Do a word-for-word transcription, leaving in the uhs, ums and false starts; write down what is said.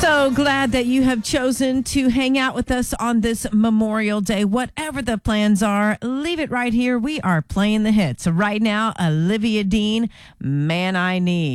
So glad that you have chosen to hang out with us on this Memorial Day. Whatever the plans are, leave it right here. We are playing the hits. Right now, Olivia Dean, Man I Need.